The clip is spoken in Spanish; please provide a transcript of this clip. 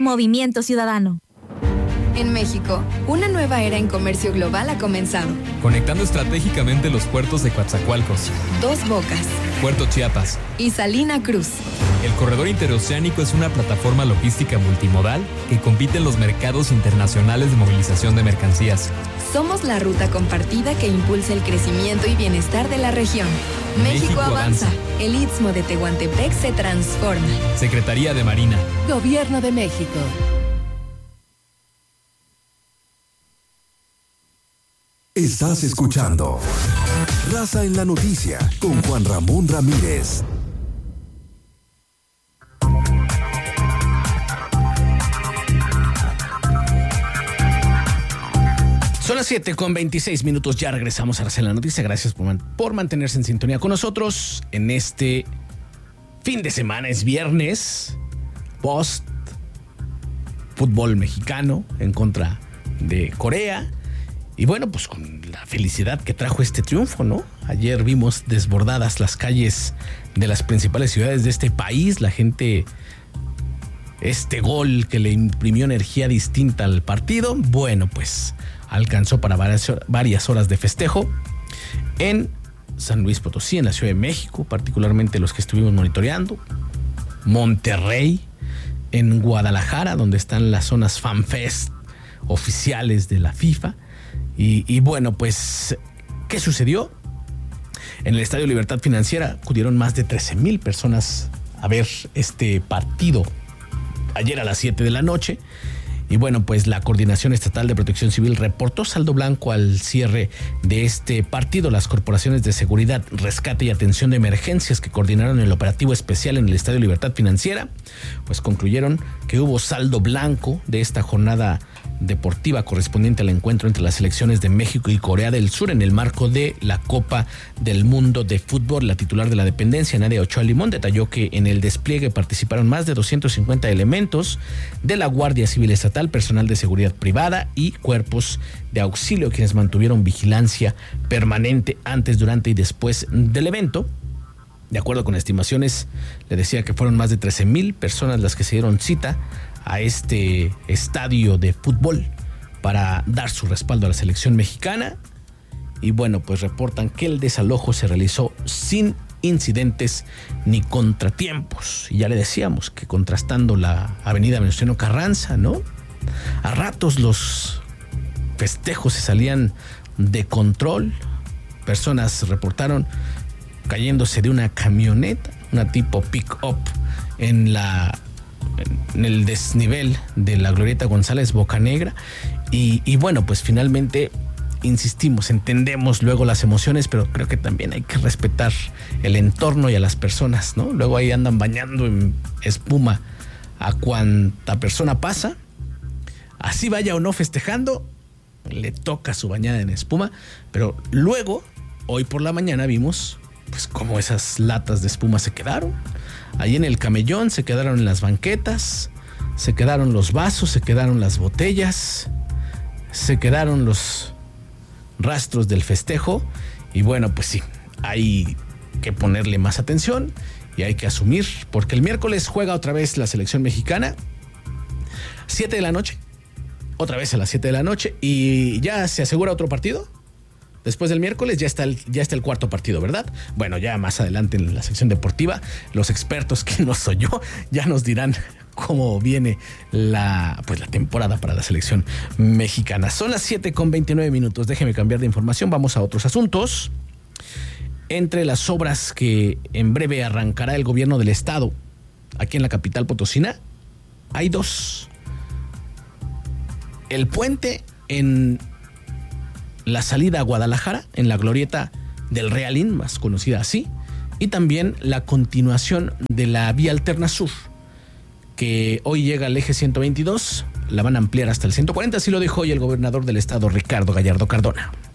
Movimiento Ciudadano. En México, una nueva era en comercio global ha comenzado. Conectando estratégicamente los puertos de Coatzacoalcos, Dos Bocas Puerto Chiapas y Salina Cruz. El corredor interoceánico es una plataforma logística multimodal que compite en los mercados internacionales de movilización de mercancías. Somos la ruta compartida que impulsa el crecimiento y bienestar de la región. México avanza. El Istmo de Tehuantepec se transforma. Secretaría de Marina. Gobierno de México. Estás escuchando Raza en la Noticia con Juan Ramón Ramírez. Son las 7:26, ya regresamos a Raza en la Noticia. Gracias por mantenerse en sintonía con nosotros en este fin de semana. Es viernes, post fútbol mexicano en contra de Corea. Y bueno, pues con la felicidad que trajo este triunfo, ¿no? Ayer vimos desbordadas las calles de las principales ciudades de este país. La gente, este gol que le imprimió energía distinta al partido, bueno, pues alcanzó para varias horas de festejo en San Luis Potosí, en la Ciudad de México, particularmente los que estuvimos monitoreando. Monterrey, en Guadalajara, donde están las zonas FanFest oficiales de la FIFA. Y bueno, pues, ¿qué sucedió? En el Estadio Libertad Financiera acudieron más de 13,000 personas a ver este partido ayer a las 7 de la noche. Y bueno, pues la Coordinación Estatal de Protección Civil reportó saldo blanco al cierre de este partido. Las corporaciones de seguridad, rescate y atención de emergencias que coordinaron el operativo especial en el Estadio Libertad Financiera, pues concluyeron que hubo saldo blanco de esta jornada deportiva correspondiente al encuentro entre las selecciones de México y Corea del Sur en el marco de la Copa del Mundo de Fútbol. La titular de la dependencia, Nadia Ochoa Limón, detalló que en el despliegue participaron más de 250 elementos de la Guardia Civil Estatal, personal de seguridad privada y cuerpos de auxilio, quienes mantuvieron vigilancia permanente antes, durante y después del evento. De acuerdo con estimaciones, le decía que fueron más de 13,000 personas las que se dieron cita a este estadio de fútbol para dar su respaldo a la selección mexicana. Y bueno, pues reportan que el desalojo se realizó sin incidentes ni contratiempos. Y ya le decíamos que contrastando la avenida Venustiano Carranza, ¿no? A ratos los festejos se salían de control. Personas reportaron cayéndose de una camioneta, una tipo pick-up, en el desnivel de la Glorieta González Bocanegra. Y bueno, pues finalmente, insistimos, entendemos luego las emociones, pero creo que también hay que respetar el entorno y a las personas, ¿no? Luego ahí andan bañando en espuma a cuanta persona pasa, así vaya o no festejando, le toca su bañada en espuma. Pero luego, hoy por la mañana vimos pues cómo esas latas de espuma se quedaron ahí en el camellón, se quedaron en las banquetas, se quedaron los vasos, se quedaron las botellas, se quedaron los rastros del festejo. Y bueno, pues sí, hay que ponerle más atención y hay que asumir, porque el miércoles juega otra vez la selección mexicana, 7 de la noche, otra vez a las 7 de la noche, y ya se asegura otro partido. Después del miércoles ya está el cuarto partido, ¿verdad? Bueno, ya más adelante en la sección deportiva, los expertos que nos oyó ya nos dirán cómo viene la temporada para la selección mexicana. Son las 7:29. Déjeme cambiar de información. Vamos a otros asuntos. Entre las obras que en breve arrancará el gobierno del estado aquí en la capital potosina, hay dos. El puente en la salida a Guadalajara, en la glorieta del Realín, más conocida así, y también la continuación de la vía alterna sur, que hoy llega al eje 122, la van a ampliar hasta el 140, así lo dijo hoy el gobernador del estado, Ricardo Gallardo Cardona.